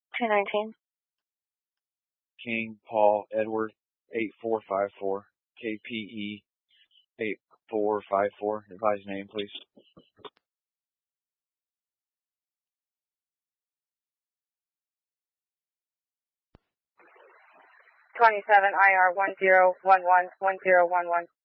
219. King Paul Edward 8454. KPE 8454. Advise name, please. 27 IR 1011 1011.